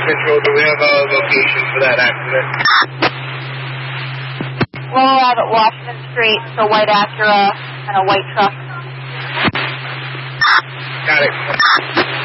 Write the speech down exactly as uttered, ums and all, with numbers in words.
Control, do we have a location for that accident? We'll have at Washington Street, so white Acura and a white truck. Got it.